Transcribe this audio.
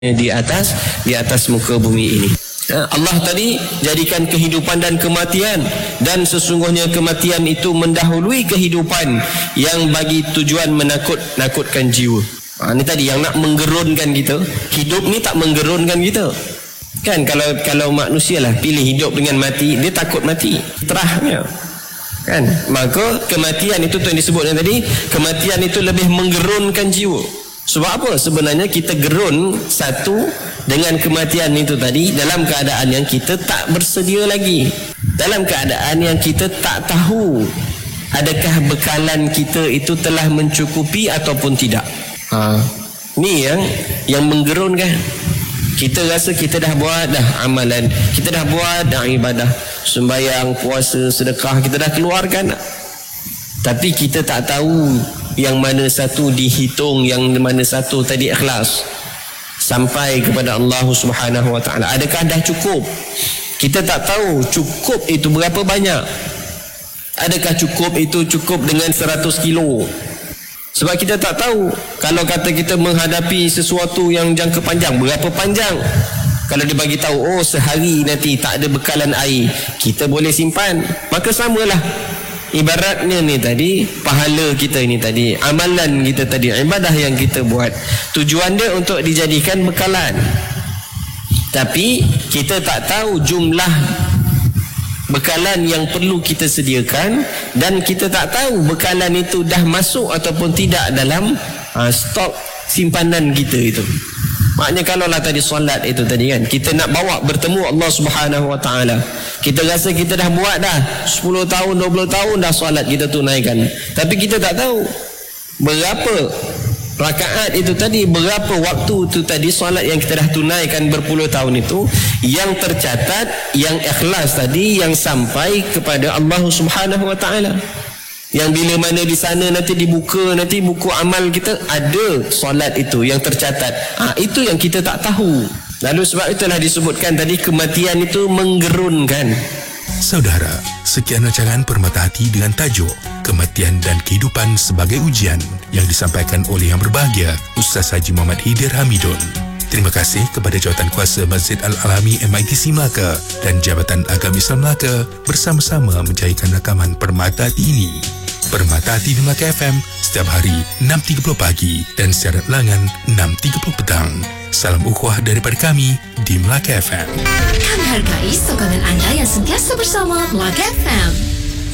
di atas muka bumi ini. Allah tadi jadikan kehidupan dan kematian, dan sesungguhnya kematian itu mendahului kehidupan yang bagi tujuan menakutkan jiwa. Ini tadi yang nak menggerunkan kita. Hidup ni tak menggerunkan kita. Kan kalau manusia lah pilih hidup dengan mati, dia takut mati. Terahnya. Kan? Maka kematian itu yang disebutkan tadi, kematian itu lebih menggerunkan jiwa. Sebab apa? Sebenarnya kita gerun satu dengan kematian itu tadi dalam keadaan yang kita tak bersedia lagi, dalam keadaan yang kita tak tahu adakah bekalan kita itu telah mencukupi ataupun tidak. Ni yang menggerunkan. Kita rasa kita dah buat dah amalan, kita dah buat dah ibadah, sembahyang, puasa, sedekah, kita dah keluarkan, tapi kita tak tahu yang mana satu dihitung, yang mana satu tadi ikhlas sampai kepada Allah Subhanahu Wa Taala. Adakah dah cukup? Kita tak tahu cukup itu berapa banyak. Adakah cukup itu cukup dengan 100 kilo? Sebab kita tak tahu. Kalau kata kita menghadapi sesuatu yang jangka panjang, berapa panjang? Kalau dia bagi tahu, sehari nanti tak ada bekalan air, kita boleh simpan. Maka samalah. Ibaratnya ni tadi, pahala kita ni tadi, amalan kita tadi, ibadah yang kita buat, tujuan dia untuk dijadikan bekalan. Tapi kita tak tahu jumlah bekalan yang perlu kita sediakan, dan kita tak tahu bekalan itu dah masuk ataupun tidak dalam stok simpanan kita itu. Maknanya kalaulah tadi solat itu tadi kan, kita nak bawa bertemu Allah Subhanahu Wa Taala, kita rasa kita dah buat dah 10 tahun 20 tahun dah solat kita tunaikan, tapi kita tak tahu berapa rakaat itu tadi, berapa waktu itu tadi solat yang kita dah tunaikan berpuluh tahun itu, yang tercatat, yang ikhlas tadi, yang sampai kepada Allah Subhanahu Wa Taala. Yang bila mana di sana nanti dibuka, nanti buku amal kita ada solat itu yang tercatat. Itu yang kita tak tahu. Lalu sebab itulah disebutkan tadi kematian itu menggerunkan. Saudara, sekian rancangan Permata Hati dengan tajuk Kematian dan Kehidupan sebagai Ujian yang disampaikan oleh yang berbahagia Ustaz Haji Muhammad Hidir Hamidun. Terima kasih kepada Jawatankuasa Masjid Al-Alami MITC Melaka dan Jabatan Agama Islam Melaka bersama-sama menjayakan rakaman Permata Hati ini. Permata Hati di Melaka FM setiap hari 6.30 pagi dan siaran ulangan 6.30 petang. Salam ukhuwah daripada kami di Melaka FM. Kami hargai sokongan anda yang sentiasa bersama Melaka FM.